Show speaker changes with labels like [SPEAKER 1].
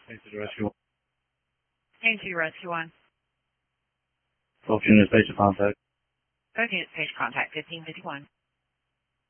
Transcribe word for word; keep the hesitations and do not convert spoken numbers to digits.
[SPEAKER 1] Station to Rescue one.
[SPEAKER 2] Station to Rescue one.
[SPEAKER 1] twelve units, station contact.
[SPEAKER 2] twelve units, station contact, fifteen fifty-one.